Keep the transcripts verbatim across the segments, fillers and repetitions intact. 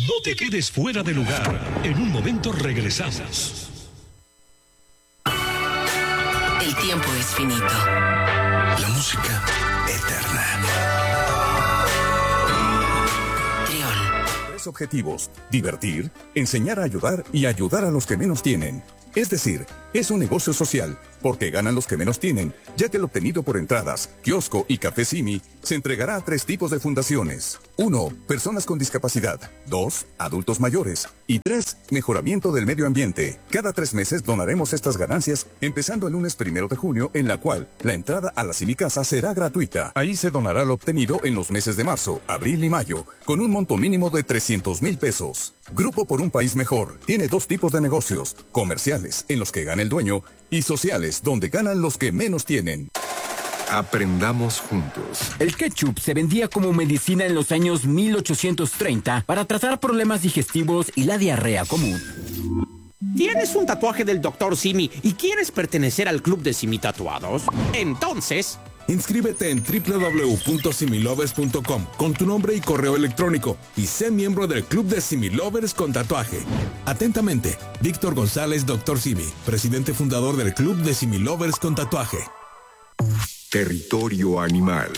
No te quedes fuera de lugar. En un momento regresamos. El tiempo es finito. La música eterna. Trión. Tres objetivos: divertir, enseñar a ayudar y ayudar a los que menos tienen. Es decir, es un negocio social, porque ganan los que menos tienen, ya que el obtenido por entradas, kiosco y café Simi se entregará a tres tipos de fundaciones. Uno, personas con discapacidad. Dos, adultos mayores. Y tres, mejoramiento del medio ambiente. Cada tres meses donaremos estas ganancias, empezando el lunes primero de junio, en la cual la entrada a la Simi Casa será gratuita. Ahí se donará lo obtenido en los meses de marzo, abril y mayo, con un monto mínimo de trescientos mil pesos. Grupo por un País Mejor tiene dos tipos de negocios: comerciales, en los que gana el dueño, y sociales, donde ganan los que menos tienen. Aprendamos juntos. El ketchup se vendía como medicina en los años mil ochocientos treinta para tratar problemas digestivos y la diarrea común. ¿Tienes un tatuaje del doctor Simi y quieres pertenecer al club de Simi Tatuados? Entonces... inscríbete en doble u doble u doble u punto similovers punto com con tu nombre y correo electrónico y sé miembro del Club de Similovers con tatuaje. Atentamente, Víctor González, doctor Simi, presidente fundador del Club de Similovers con tatuaje. Territorio animal.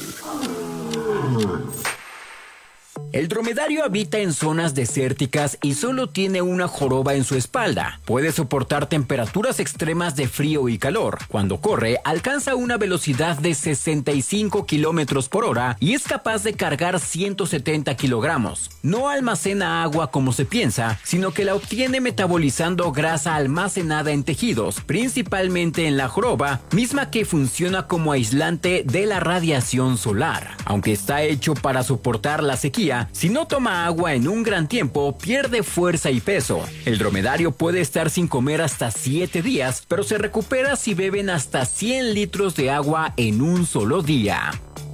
El dromedario habita en zonas desérticas y solo tiene una joroba en su espalda. Puede soportar temperaturas extremas de frío y calor. Cuando corre, alcanza una velocidad de sesenta y cinco kilómetros por hora y es capaz de cargar ciento setenta kilogramos. No almacena agua como se piensa, sino que la obtiene metabolizando grasa almacenada en tejidos, principalmente en la joroba, misma que funciona como aislante de la radiación solar. Aunque está hecho para soportar la sequía, si no toma agua en un gran tiempo, pierde fuerza y peso. El dromedario puede estar sin comer hasta siete días, pero se recupera si beben hasta cien litros de agua en un solo día.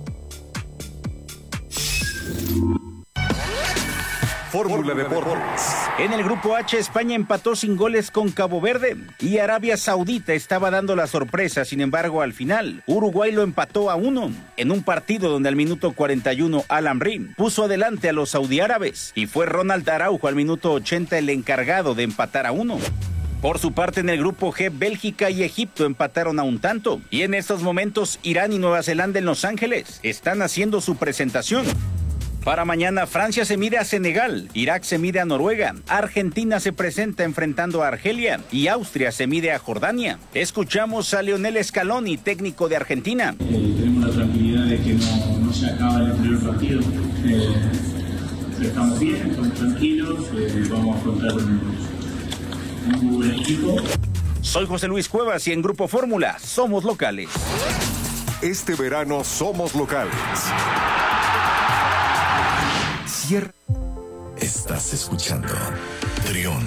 Fórmula Deportes. En el grupo H, España empató sin goles con Cabo Verde y Arabia Saudita estaba dando la sorpresa. Sin embargo, al final, Uruguay lo empató a uno en un partido donde al minuto cuarenta y uno Al-Amri puso adelante a los saudiárabes y fue Ronald Araujo al minuto ochenta el encargado de empatar a uno. Por su parte, en el grupo G, Bélgica y Egipto empataron a un tanto. Y en estos momentos, Irán y Nueva Zelanda en Los Ángeles están haciendo su presentación. Para mañana, Francia se mide a Senegal, Irak se mide a Noruega, Argentina se presenta enfrentando a Argelia y Austria se mide a Jordania. Escuchamos a Lionel Scaloni, técnico de Argentina. Eh, tenemos la tranquilidad de que no, no se acaba el primer partido. Eh, estamos bien, estamos tranquilos, eh, vamos a afrontar un, un muy buen equipo. Soy José Luis Cuevas y en Grupo Fórmula somos locales. Este verano somos locales. Estás escuchando Trión.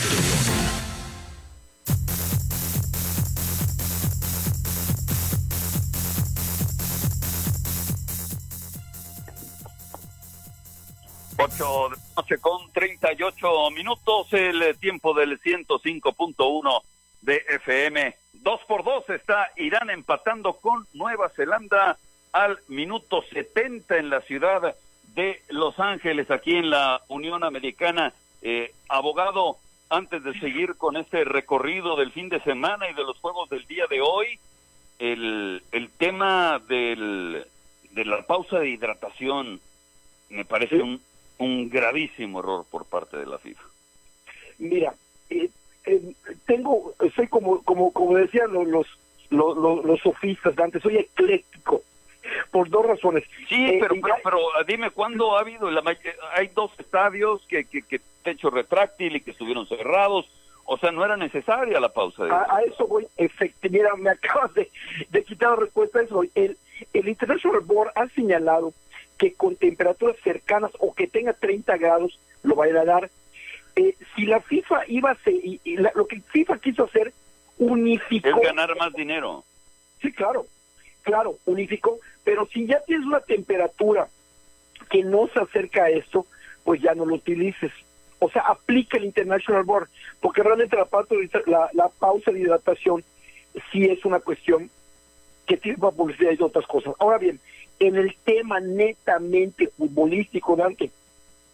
ocho de la noche con treinta y ocho minutos, el tiempo del ciento cinco punto uno de F M. Dos por dos está Irán empatando con Nueva Zelanda al minuto setenta en la ciudad de Los Ángeles, aquí en la Unión Americana. Eh, abogado, antes de seguir con este recorrido del fin de semana y de los juegos del día de hoy, el, el tema del, de la pausa de hidratación me parece un, un gravísimo error por parte de la FIFA. Mira, eh, eh, tengo, soy como como como decían los los, los, los, los sofistas de antes, soy ecléctico. Por dos razones. Sí, eh, pero, pero, pero dime, ¿cuándo ha habido? La, hay dos estadios que, que, que techo retráctil y que estuvieron cerrados. O sea, no era necesaria la pausa. De a, a eso voy. Efectivamente, mira, me acabas de, de quitar la respuesta a eso. El, el International Board ha señalado que con temperaturas cercanas o que tenga treinta grados lo va a dar. Eh, si la FIFA iba a ser, y, y la, lo que FIFA quiso hacer, unificó. Es ganar más dinero. Sí, claro. Claro, unificó, pero si ya tienes una temperatura que no se acerca a esto, pues ya no lo utilices. O sea, aplica el International Board, porque realmente la, la, la pausa de hidratación sí es una cuestión que tiene para publicidad y otras cosas. Ahora bien, en el tema netamente futbolístico, Dante,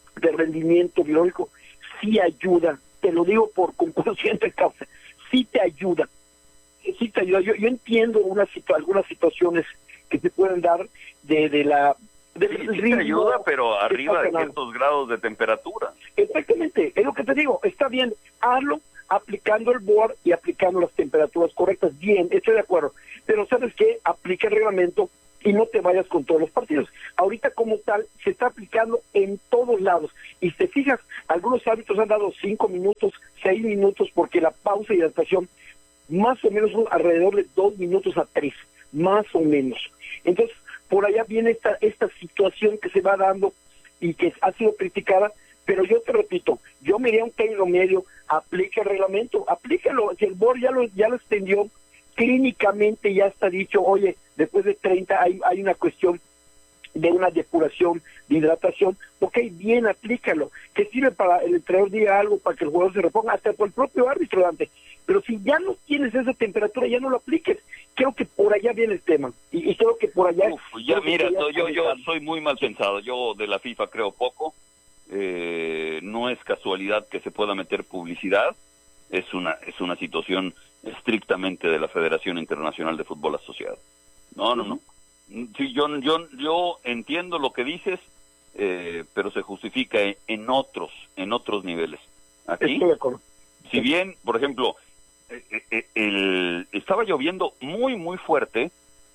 de rendimiento biológico, sí ayuda, te lo digo por con conocimiento de causa, sí te ayuda, sí te ayuda. Yo, yo entiendo una situ algunas situaciones que se pueden dar de, de la... Del sí, sí ritmo te ayuda, pero arriba de ganando. ciertos grados de temperatura. Exactamente, es lo que te digo, está bien, hazlo aplicando el board y aplicando las temperaturas correctas, bien, estoy de acuerdo, pero ¿sabes qué? Aplica el reglamento y no te vayas con todos los partidos. Ahorita como tal, se está aplicando en todos lados, y si te fijas, algunos árbitros han dado cinco minutos, seis minutos, porque la pausa y hidratación más o menos son alrededor de dos minutos a tres, más o menos. Entonces, por allá viene esta, esta situación que se va dando y que ha sido criticada, pero yo te repito, yo me iría a un término medio, aplica el reglamento, aplícalo, si el board ya lo, ya lo extendió, clínicamente ya está dicho, oye, después de treinta hay, hay una cuestión de una depuración, de hidratación, ok, bien, aplícalo, que sirve para el entrenador diga algo, para que el jugador se reponga, hasta por el propio árbitro, Dante, pero si ya no tienes esa temperatura, ya no lo apliques. Creo que por allá viene el tema, y, y creo que por allá... Uf, ya mira, yo, yo, yo soy muy mal pensado, yo de la FIFA creo poco, eh, no es casualidad que se pueda meter publicidad, es una, es una situación estrictamente de la Federación Internacional de Fútbol Asociado. No, no, no. Sí, yo, yo, yo entiendo lo que dices, eh, pero se justifica en otros, en otros niveles. Aquí, estoy de acuerdo. Si bien, por ejemplo, eh, eh, el, estaba lloviendo muy, muy fuerte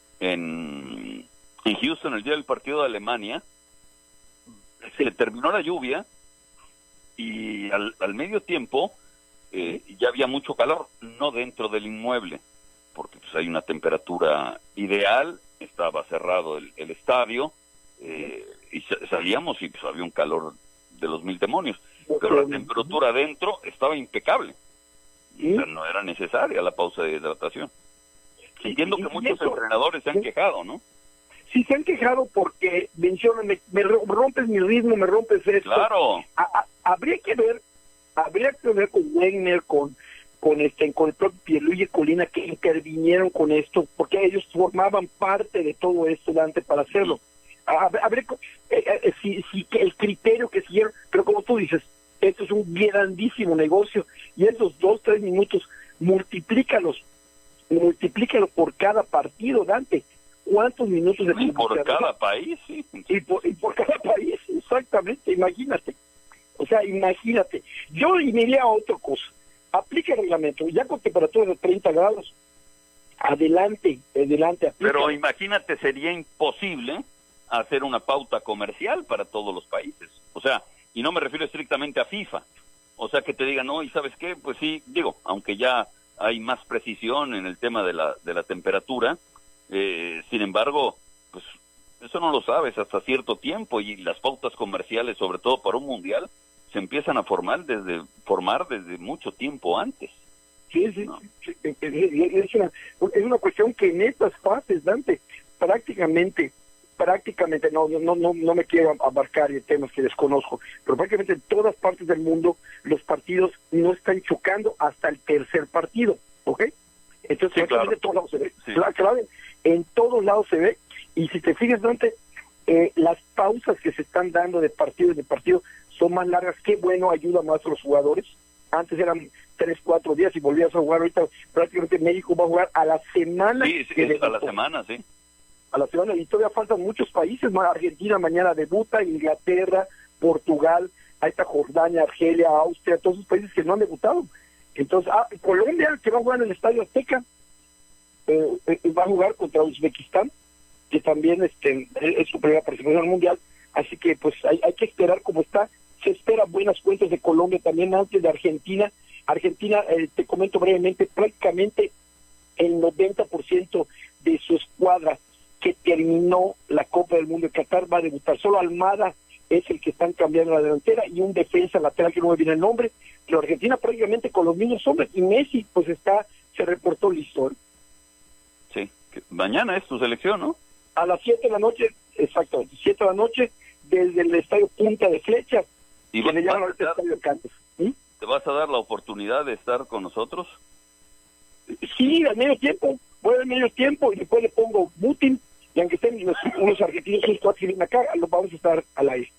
en, en Houston el día del partido de Alemania, se terminó la lluvia y al, al medio tiempo eh, ya había mucho calor, no dentro del inmueble, porque pues hay una temperatura ideal, estaba cerrado el, el estadio, eh, y salíamos y pues había un calor de los mil demonios, pero la temperatura adentro estaba impecable, ¿sí? O sea, no era necesaria la pausa de hidratación. Sí, Entiendo que muchos eso, entrenadores se han quejado, ¿no? Sí, se han quejado porque mencionan, me, me rompes mi ritmo, me rompes esto. Claro. A, a, habría que ver, habría que ver con Wegner, con con este con el propio Pierluigi Colina, que intervinieron con esto, porque ellos formaban parte de todo esto, Dante, para hacerlo. A, a ver eh, eh, si, si el criterio que siguieron, pero como tú dices, esto es un grandísimo negocio, y esos dos, tres minutos, multiplícalos, multiplícalos por cada partido, Dante. ¿Cuántos minutos de y por cada país, sí. Y por, y por cada país, exactamente, imagínate. O sea, imagínate. Yo me iría a otra cosa. Aplica el reglamento, ya con temperaturas de treinta grados, adelante, adelante. Aplica. Pero imagínate, sería imposible hacer una pauta comercial para todos los países. O sea, y no me refiero estrictamente a FIFA. O sea, que te digan, no, ¿y sabes qué? Pues sí, digo, aunque ya hay más precisión en el tema de la, de la temperatura, eh, sin embargo, pues eso no lo sabes hasta cierto tiempo, y las pautas comerciales, sobre todo para un mundial, se empiezan a formar desde formar desde mucho tiempo antes. Sí, sí, ¿no? sí, es, una, es una cuestión que en estas fases, Dante, prácticamente, prácticamente, no no no no me quiero abarcar en temas que desconozco, pero prácticamente en todas partes del mundo los partidos no están chocando hasta el tercer partido, ¿ok? Entonces, sí, claro. En todos lados se ve, sí. claro, en todos lados se ve, y si te fijas, Dante, eh, las pausas que se están dando de partido en partido son más largas. Qué bueno, ayuda más a los jugadores. Antes eran tres, cuatro días y volvías a jugar. Ahorita prácticamente México va a jugar a la semana. Sí, sí, a la semana, sí. A la semana, y todavía faltan muchos países. Argentina mañana debuta, Inglaterra, Portugal, ahí está Jordania, Argelia, Austria, todos esos países que no han debutado. Entonces, ah, Colombia, que va a jugar en el Estadio Azteca, eh, eh, va a jugar contra Uzbekistán, que también este es su primera participación en el Mundial. Así que pues hay, hay que esperar cómo está. Se espera buenas cuentas de Colombia también antes de Argentina. Argentina, eh, te comento brevemente, prácticamente el noventa por ciento de su escuadra que terminó la Copa del Mundo de Qatar va a debutar. Solo Almada es el que están cambiando la delantera, y un defensa lateral que no me viene el nombre, pero Argentina prácticamente con los mismos hombres, y Messi pues está, se reportó listo. Sí, mañana es tu selección, ¿no? A las siete de la noche, exactamente, siete de la noche, desde el estadio Punta de Flecha, ¿Y que le llaman a al estadio Cantos. ¿Mm? ¿Te vas a dar la oportunidad de estar con nosotros? Sí, al medio tiempo, voy al medio tiempo y después le pongo Butin, y aunque estén los, unos argentinos, unos cuatro que vienen acá, los vamos a estar al aire.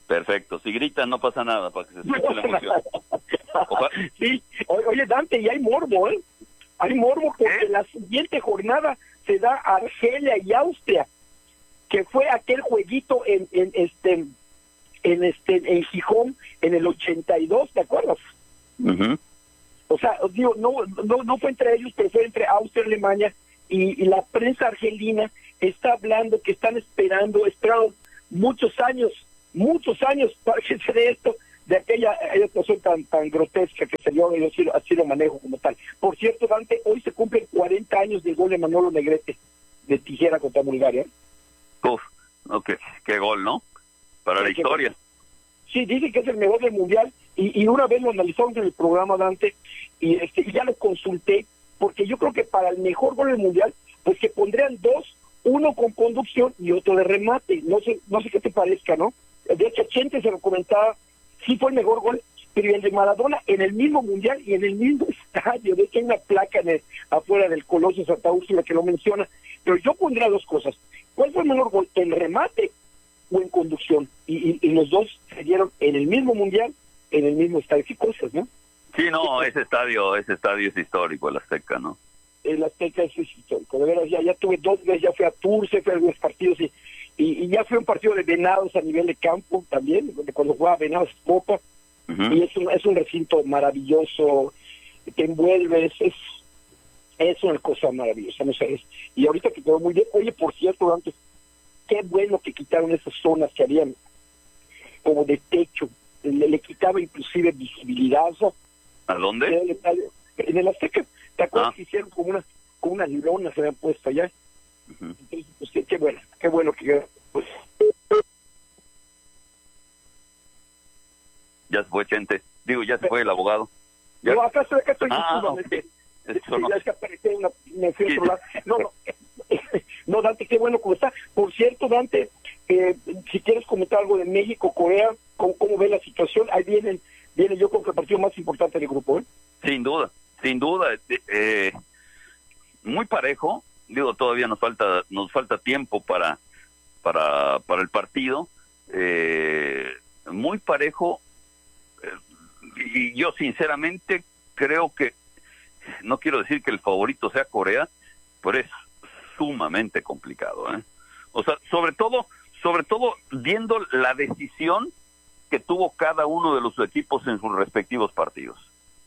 Perfecto, si gritan no pasa nada para que se escuche la emoción. Sí, oye Dante, y hay morbo, ¿eh? Hay morbo porque ¿Eh? la siguiente jornada se da Argelia y Austria, que fue aquel jueguito en, en este en este en Gijón en el ochenta y dos, ¿te acuerdas? Uh-huh. O sea, digo, no, no no fue entre ellos, pero fue entre Austria y Alemania, y, y la prensa argelina está hablando que están esperando, esperaron muchos años, muchos años para que se dé esto, de aquella actuación tan tan grotesca que se dio, yo así, así lo manejo como tal. Por cierto, Dante, hoy se cumplen cuarenta años del gol de Manolo Negrete de tijera contra Bulgaria. Uf, okay. Qué gol, ¿no? Para sí, la historia. Sí, dice que es el mejor del mundial, y, y una vez lo analizamos en el programa, Dante, y, este, y ya lo consulté, porque yo creo que para el mejor gol del mundial, pues que pondrían dos, uno con conducción y otro de remate. No sé, no sé qué te parezca, ¿no? De hecho, Chente se lo comentaba, sí fue el mejor gol, pero el de Maradona en el mismo mundial y en el mismo estadio. De hecho, hay una placa en el, afuera del Colosio Santa Úrsula que lo menciona. Pero yo pondría dos cosas. ¿Cuál fue el mejor gol? ¿En remate o en conducción? Y, y, y los dos se dieron en el mismo mundial, en el mismo estadio. ¿Qué cosas, no? Sí, no, ese estadio, ese estadio es histórico, el Azteca, ¿no? El Azteca es histórico. De veras, ya, ya tuve dos veces, ya fui a Tours, fui a algunos partidos y, y, y ya fui a un partido de Venados a nivel de campo también, cuando jugaba Venados Copa. Uh-huh. Y es un, es un recinto maravilloso, te envuelves, es, es una cosa maravillosa, no sé. Es, y ahorita que quedó muy bien, oye, por cierto, antes, qué bueno que quitaron esas zonas que habían como de techo, le, le quitaba inclusive visibilidad. O sea, ¿a dónde? En el Azteca, ¿te acuerdas ah. que hicieron como unas como unas lonas se habían puesto allá? Uh-huh. Entonces, pues qué, qué bueno, qué bueno que pues ya se fue Chente, digo, ya se fue el abogado. ¿Ya? No, acá estoy, acá estoy. Ah, okay. Eso no. Ya es que aparecí una, me fui a otro lado. No, no, no, Dante, qué bueno cómo está. Por cierto, Dante, eh, si quieres comentar algo de México, Corea, ¿cómo, cómo ve la situación? Ahí vienen, viene yo creo que el partido más importante del grupo, ¿eh? Sin duda, sin duda, eh, muy parejo. Digo, todavía nos falta, nos falta tiempo para, para, para el partido. Eh, muy parejo. Y yo sinceramente creo que, no quiero decir que el favorito sea Corea, pero es sumamente complicado, ¿eh? O sea, sobre todo, sobre todo viendo la decisión que tuvo cada uno de los equipos en sus respectivos partidos.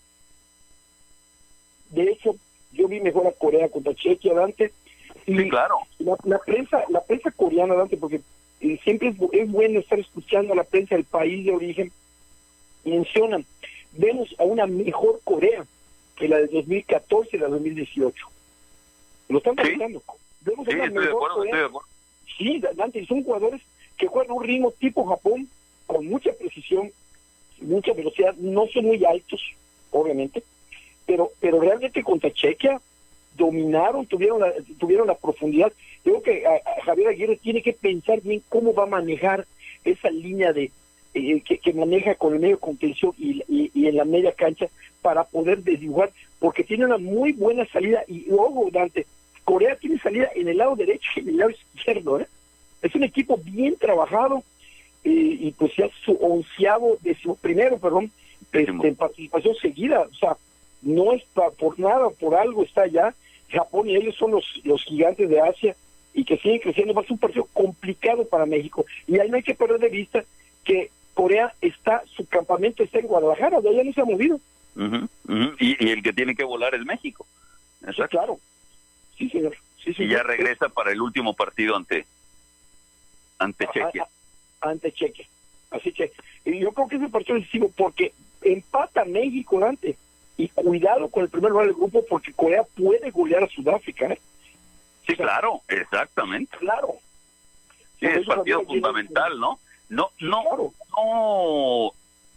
De hecho, yo vi mejor a Corea contra Chequia, Dante. Y sí, claro. La, la prensa, la prensa coreana, Dante, porque eh, siempre es, es bueno estar escuchando a la prensa del país de origen. Mencionan, vemos a una mejor Corea que la de dos mil catorce y la de dos mil dieciocho. Lo están comentando. ¿Sí? Vemos sí, a una estoy mejor de acuerdo, Corea. estoy de acuerdo. Sí, Dante, son jugadores que juegan un ritmo tipo Japón, con mucha precisión, mucha velocidad. No son muy altos, obviamente, pero pero realmente contra Chequia dominaron, tuvieron la, tuvieron la profundidad. Creo que a, a Javier Aguirre tiene que pensar bien cómo va a manejar esa línea de Eh, que, que maneja con el medio contención y, y, y en la media cancha para poder desdibujar, porque tiene una muy buena salida. Y ojo, Dante, Corea tiene salida en el lado derecho y en el lado izquierdo, ¿eh? Es un equipo bien trabajado, eh, y pues ya su onceavo, décimo primero, perdón, este, en participación seguida. O sea, no es pa, por nada, por algo está allá. Japón y ellos son los, los gigantes de Asia y que siguen creciendo. Va a ser un partido complicado para México. Y ahí no hay que perder de vista que Corea está, su campamento está en Guadalajara, de allá no se ha movido. Uh-huh, uh-huh. Y, y el que tiene que volar es México. Sí, claro. Sí, señor. Sí, señor. Y ya regresa para el último partido ante ante Chequia. A, a, ante Chequia. Así que yo creo que es un partido decisivo porque empata México antes. Y cuidado con el primer lugar del grupo porque Corea puede golear a Sudáfrica, ¿eh? Sí, o sea, claro, exactamente. Claro. Sí, es partido fundamental, tiene... ¿no? No, no, claro. no,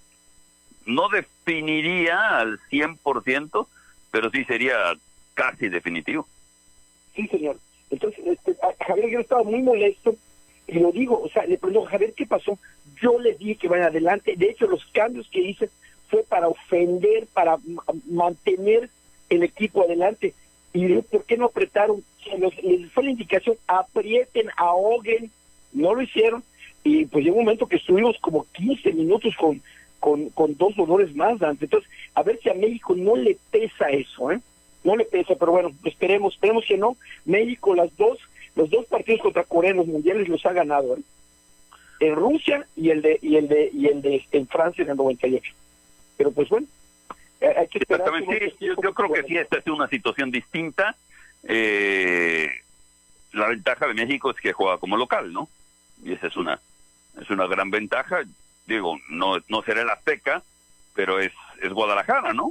no definiría al cien por ciento, pero sí sería casi definitivo. Sí, señor. Entonces, este, Javier Aguirre estaba muy molesto, y lo digo, o sea, le pregunto, Javier, ¿qué pasó? Yo le dije que vayan adelante. De hecho, los cambios que hice fue para ofender, para mantener el equipo adelante. Y le dije, ¿por qué no apretaron? Les fue la indicación, aprieten, ahoguen. No lo hicieron. y pues llegó un momento que estuvimos como quince minutos con, con, con dos dolores más, Dante. Entonces, a ver si a México no le pesa eso, ¿eh? No le pesa, pero bueno, esperemos, esperemos que no. México las dos, los dos partidos contra Corea en los mundiales los ha ganado, ¿eh? En Rusia y el de y el de y el de en Francia en el noventa y ocho. Pero pues bueno, hay que esperar. Exactamente, sí, yo, yo creo que sí, esta es una situación distinta. Eh, la ventaja de México es que juega como local, ¿no? Y esa es una es una gran ventaja. Digo, no no será el Azteca, pero es es Guadalajara, ¿no?